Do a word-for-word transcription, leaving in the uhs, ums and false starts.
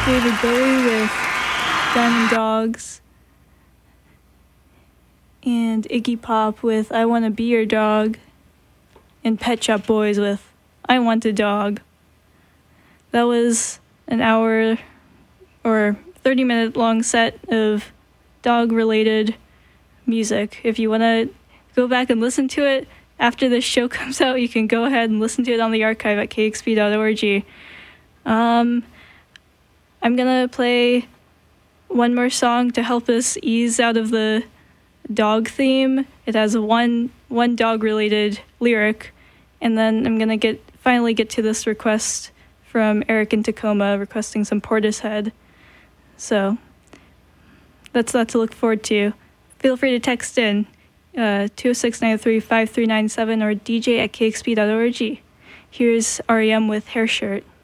David Bowie with Diamond Dogs, and Iggy Pop with I Wanna Be Your Dog, and Pet Shop Boys with I Want a Dog. That was an hour or thirty minute long set of dog related music. If you want to go back and listen to it after this show comes out, you can go ahead and listen to it on the archive at k x p dot org. Um, I'm gonna play one more song to help us ease out of the dog theme. It has one one dog related lyric, and then I'm gonna get finally get to this request from Eric in Tacoma requesting some Portishead. So that's that to look forward to. Feel free to text in uh, two oh six, nine oh three, five three nine seven or d j at k x p dot org. Here's R E M with Hair Shirt.